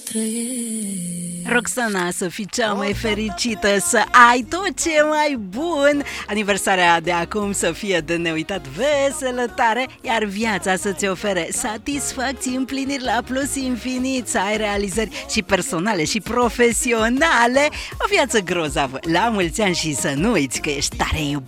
Roxana, să fii cea mai fericită, să ai tot ce mai bun. Aniversarea de acum să fie de neuitat, veselă tare, iar viața să-ți ofere satisfacții, împliniri la plus infinit, să ai realizări și personale și profesionale, o viață grozavă. La mulți ani și să nu uiți că ești tare iubit.